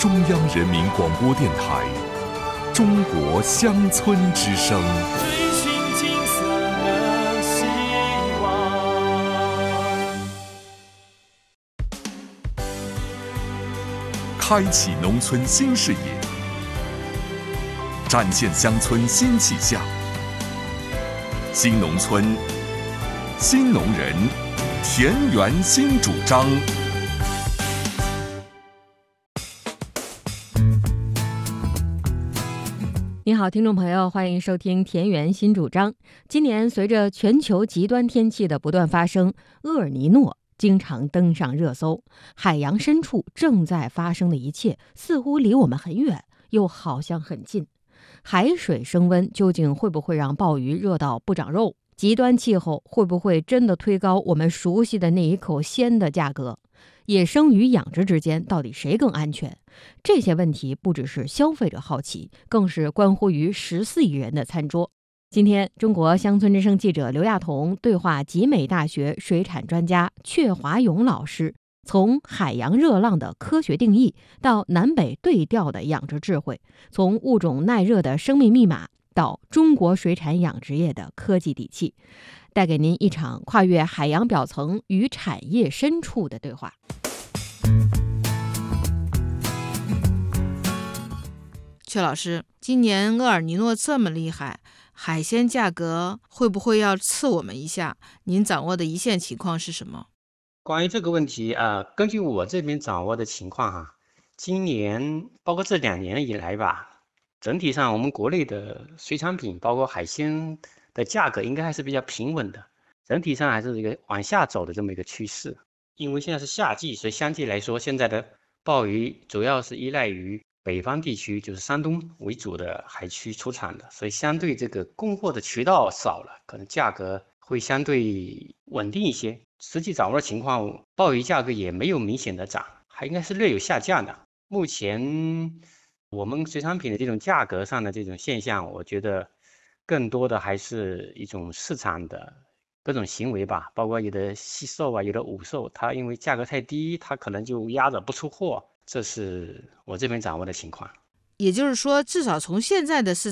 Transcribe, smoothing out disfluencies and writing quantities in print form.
中央人民广播电台中国乡村之声。 追寻金色的希望， 开启农村新视野，展现乡村新气象。新农村，新农人，田园新主张。 你好，听众朋友，欢迎收听田园新主张。今年随着全球极端天气的不断发生，厄尔尼诺经常登上热搜。海洋深处正在发生的一切，似乎离我们很远，又好像很近。海水升温究竟会不会让鲍鱼热到不长肉？极端气候会不会真的推高我们熟悉的那一口鲜的价格？野生与养殖之间到底谁更安全？这些问题不只是消费者好奇，更是关乎于14亿人的餐桌。今天，中国乡村之声记者刘亚彤对话集美大学水产专家阙华勇老师，从海洋热浪的科学定义到南北对调的养殖智慧，从物种耐热的生命密码到中国水产养殖业的科技底气，带给您一场跨越海洋表层与产业深处的对话。 阙老师，今年厄尔尼诺这么厉害，海鲜价格会不会要刺我们一下？您掌握的一线情况是什么？ 关于这个问题根据我这边掌握的情况今年包括这2年以来吧，整体上我们国内的水产品包括海鲜的价格应该还是比较平稳的，整体上还是一个往下走的这么一个趋势。因为现在是夏季，所以相对来说现在的鲍鱼主要是依赖于北方地区，就是山东为主的海区出产的，所以相对这个供货的渠道少了，可能价格会相对稳定一些。实际掌握的情况，鲍鱼价格也没有明显的涨，还应该是略有下降的。目前我们水产品的这种价格上的这种现象，我觉得更多的还是一种市场的各种行为吧，包括有的稀售有的午售，它因为价格太低，它可能就压着不出货，这是我这边掌握的情况。 也就是说，至少从现在的市